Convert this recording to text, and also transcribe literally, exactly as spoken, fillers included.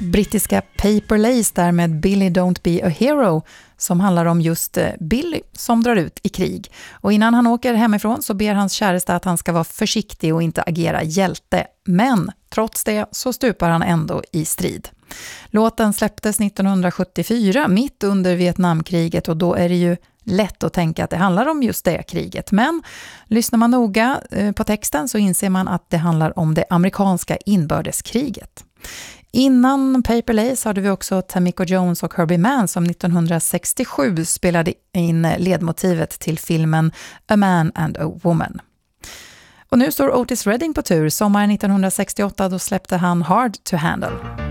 brittiska Paper Lace där med Billy Don't Be a Hero som handlar om just Billy som drar ut i krig. Och innan han åker hemifrån så ber hans käresta att han ska vara försiktig och inte agera hjälte. Men trots det så stupar han ändå i strid. Låten släpptes nittonhundrasjuttiofyra mitt under Vietnamkriget och då är det ju lätt att tänka att det handlar om just det kriget. Men lyssnar man noga på texten så inser man att det handlar om det amerikanska inbördeskriget. Innan Paper Lace hade vi också Tamiko Jones och Herbie Mann som nittonhundrasextiosju spelade in ledmotivet till filmen A Man and a Woman. Och nu står Otis Redding på tur. Sommaren nittonhundrasextioåtta då släppte han Hard to Handle.